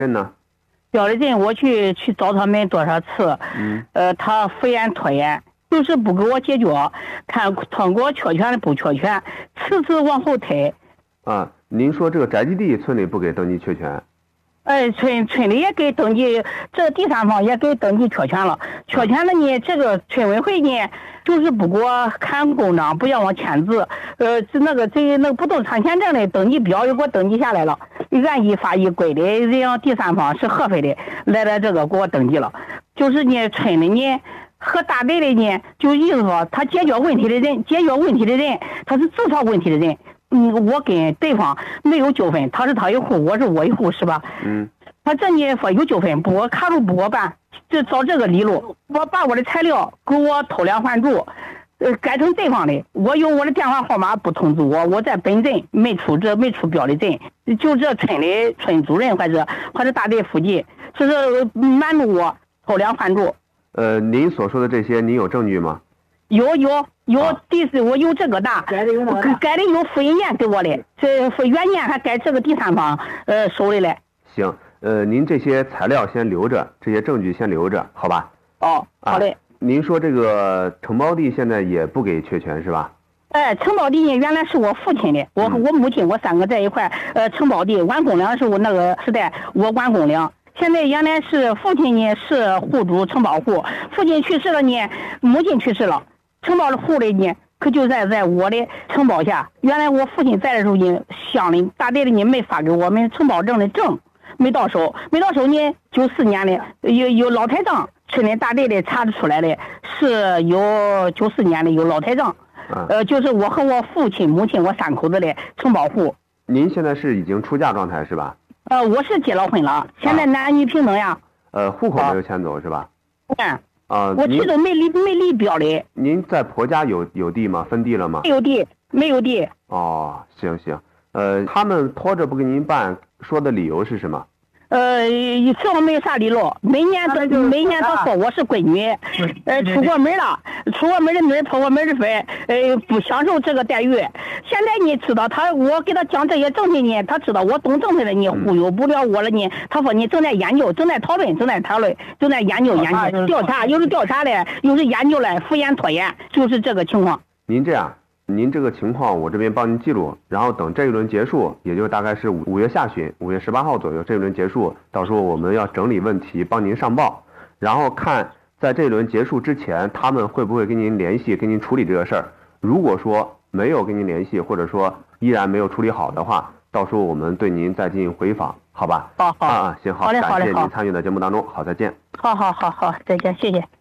证呢？ 表的证我去找他们多少次，他敷衍拖延，就是不给我解决，看通过确权的不确权，次次往后推。 您说这个宅基地村里不给登记确权？ 村里也给登记，这第三方也给登记确权了。确权的呢，这个村委会呢，就是不给我看公章，不让我签字。那个不动产签证的登记表又给我登记下来了，按一法一规的，这样第三方是合法的，来了这个给我登记了。就是呢，村里呢和大队的呢，就意思说他解决问题的人，他是制造问题的人。我跟对方没有纠纷，他是他一户，我是我一户，是吧？他这呢说有纠纷，不给我卡路不给我办，就照这个理路，我把我的材料给我偷梁换柱，改成对方的，我用我的电话号码不通知我在本镇没出标的证，就这村里村主任或者大队书记，这是瞒着我偷梁换柱。 您所说的这些，您有证据吗？ 有，第四我有这个的，改的有复印件给我的，这原件还改这个第三方收的嘞。 行，您这些材料先留着，这些证据先留着，好吧？ 好嘞。 您说这个承包地现在也不给确权是吧？ 承包地呢原来是我父亲的，我母亲我三个在一块，承包地完工粮是我那个时代我完工粮。现在原来是父亲呢是户主承包户，父亲去世了呢，母亲去世了。承包的户的呢，可就在我的承包下。原来我父亲在的时候呢，乡里大队的呢没发给我们承包证的证，没到手呢。94年的有老台账，村里大队的查得出来的，是有94年的有老台账。就是我和我父亲、母亲我三口子的承包户。 您现在是已经出嫁状态是吧？ 我是结了婚了，现在男女平等呀。 户口没有迁走是吧？ 我其实没立标的。 您在婆家有地吗？分地了吗？ 没有地。 行。他们拖着不给您办，说的理由是什么？ 这没啥理由，每年都说我是闺女，出过门的女儿跑过门的飞，不享受这个待遇。现在你知道我给他讲这些证据呢，他知道我懂政治的，你忽悠不了我了呢。他说你正在研究，正在讨论，正在研究调查，又是调查的，又是研究来敷衍拖延，就是这个情况。 您这样。您这个情况我这边帮您记录，然后等这一轮结束，也就大概是5月下旬，5月18号左右这一轮结束，到时候我们要整理问题，帮您上报，然后看在这一轮结束之前，他们会不会跟您联系，跟您处理这个事儿。如果说没有跟您联系，或者说依然没有处理好的话，到时候我们对您再进行回访，好吧？ 好， 行，好，感谢您参与到节目当中，好，再见。 好，再见，谢谢。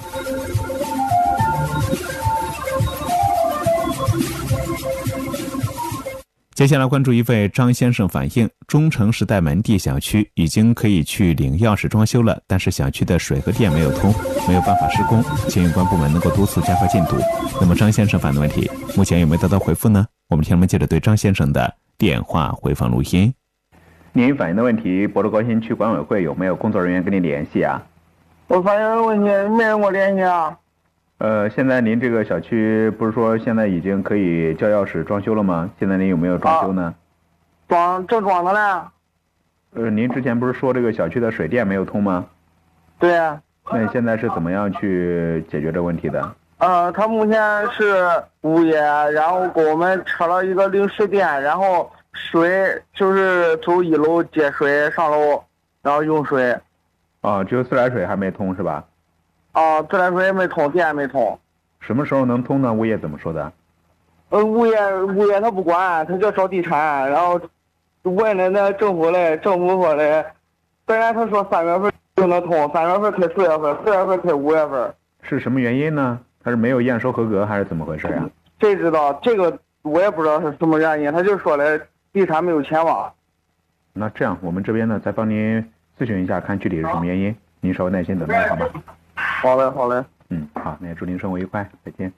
接下来关注一位张先生反映，中城时代门第小区已经可以去领钥匙装修了，但是小区的水和电没有通，没有办法施工，请有关部门能够督促加快进度。那么张先生反映的问题，目前有没有得到回复呢？我们听我们记者对张先生的电话回放录音。 您反映的问题，博乐高新区管委会有没有工作人员跟您联系啊？ 我反映的问题没人跟我联系啊。 现在您这个小区不是说现在已经可以交钥匙装修了吗？现在您有没有装修呢？ 正装的嘞。 您之前不是说这个小区的水电没有通吗？ 对。 那你现在是怎么样去解决这个问题的？ 他目前是物业，然后给我们撤了一个临时电，然后水就是从1楼接水上楼，然后用水。 只有自来水还没通是吧？ 自来水没通，电没通。 什么时候能通呢？物业怎么说的？ 物业他不管，他就找地产，然后问了那政府说的，本来他说3月份就能通，3月份推4月份，4月份推5月份。 是什么原因呢？他是没有验收合格还是怎么回事呀？ 谁知道？这个我也不知道是什么原因，他就说的地产没有钱挖。 那这样，我们这边呢再帮您咨询一下，看具体是什么原因，您稍微耐心等待好吗？ 好嘞。 好，那也祝您生活愉快，再见。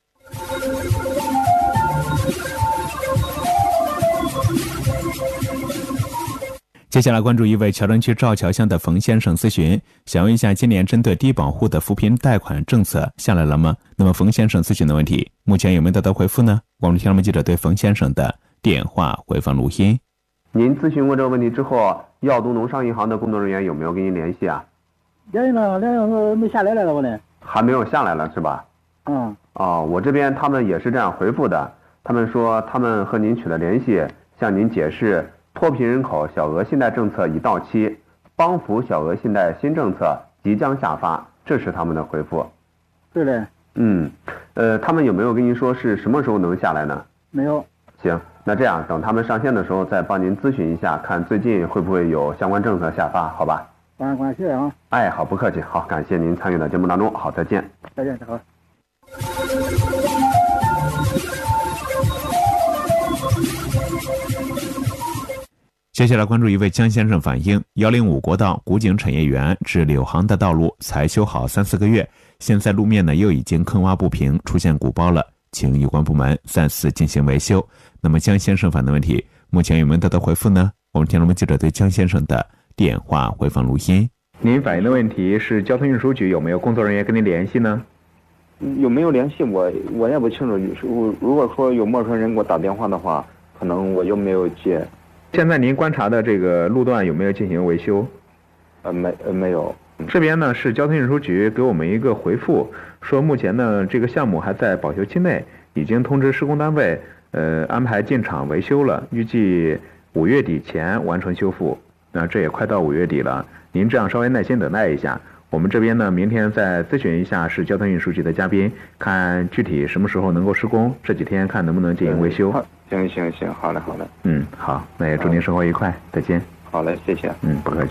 接下来关注一位乔城区赵桥乡的冯先生咨询，想问一下今年针对低保户的扶贫贷款政策下来了吗？那么冯先生咨询的问题，目前有没有得到回复呢？我们听我们记者对冯先生的电话回放录音。 您咨询过这个问题之后， 耀东农商银行的工作人员有没有跟您联系啊？ 联系了，2小时没下来了我呢。 还没有下来了是吧？我这边他们也是这样回复的，他们说他们和您取得联系，向您解释脱贫人口小额信贷政策已到期，帮扶小额信贷新政策即将下发，这是他们的回复。 对的。 他们有没有跟您说是什么时候能下来呢？ 没有。 行，那这样等他们上线的时候再帮您咨询一下，看最近会不会有相关政策下发，好吧？ 感谢啊。 哎，好，不客气，好，感谢您参与到节目当中，好，再见。 再见，好。 接下来关注一位江先生反映，105国道古井产业园至柳杭的道路才修好3-4个月，现在路面呢又已经坑洼不平，出现鼓包了，请有关部门再次进行维修。那么江先生反映的问题，目前有没有得到回复呢？我们听众们记者对江先生的电话回放录音。 您反映的问题是交通运输局有没有工作人员跟您联系呢？ 有没有联系我也不清楚。如果说有陌生人给我打电话的话，可能我就没有接。 现在您观察的这个路段有没有进行维修？ 没有。 这边呢是交通运输局给我们一个回复，说目前呢这个项目还在保修期内，已经通知施工单位安排进场维修了，预计5月底前完成修复。那这也快到5月底了，您这样稍微耐心等待一下。我们这边呢明天再咨询一下市交通运输局的嘉宾，看具体什么时候能够施工，这几天看能不能进行维修。 行，好嘞。 好，那也祝您生活愉快，再见。 好嘞，谢谢。 不客气。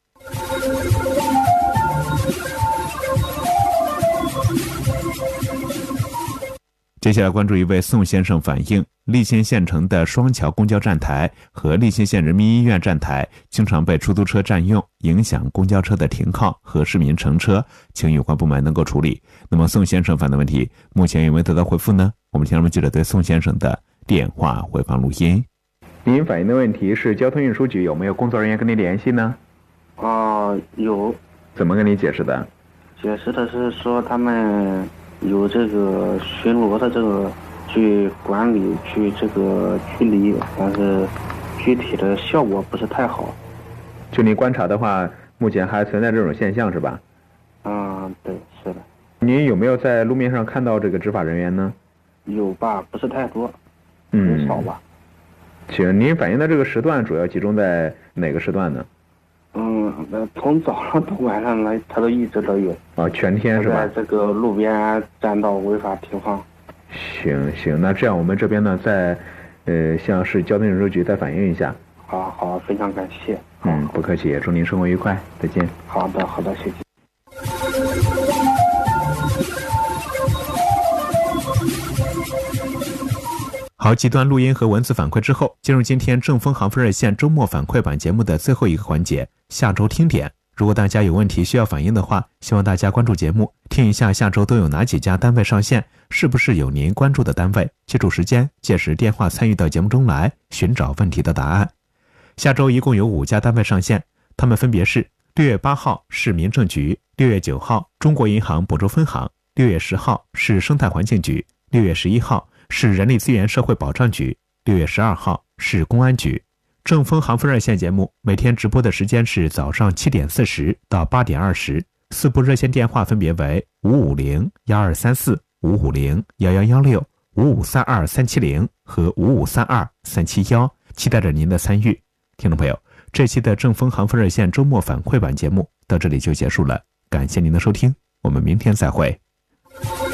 接下来关注一位宋先生反映，利县县城的双桥公交站台和利县县人民医院站台经常被出租车占用，影响公交车的停靠和市民乘车，请有关部门能够处理。那么宋先生反映的问题，目前有没有得到回复呢？我们听众们记者对宋先生的电话回放录音。 您反映的问题是交通运输局有没有工作人员跟您联系呢？ 有。 怎么跟你解释的？ 解释的是说他们有这个巡逻的这个去管理去这个距离，但是具体的效果不是太好。 就你观察的话，目前还存在这种现象是吧？ 对，是的。 您有没有在路面上看到这个执法人员呢？ 有吧，不是太多，很少吧。 请您反映的这个时段主要集中在哪个时段呢？ 从早上到晚上来，他都一直都有。 全天是吧？ 在这个路边占道违法停放。 行，那这样我们这边呢，再向市交通运输局再反映一下。 好，非常感谢。 不客气，祝您生活愉快，再见。 好的，谢谢。 好，几段录音和文字反馈之后，进入今天正风航风热线周末反馈版节目的最后一个环节，下周听点。如果大家有问题需要反映的话，希望大家关注节目，听一下下周都有哪几家单位上线，是不是有您关注的单位，记住时间，届时电话参与到节目中来，寻找问题的答案。下周一共有5家单位上线，他们分别是6月8号市民政局，6月9号中国银行亳州分行，6月10号市生态环境局，6月11号市人力资源社会保障局，6月12号市公安局。正风航风热线节目每天直播的时间是早上7点40到8点20，4部热线电话分别为550-1234、550-1116、5532370和5532371，期待着您的参与。听众朋友，这期的正风航风热线周末反馈版节目到这里就结束了，感谢您的收听，我们明天再会。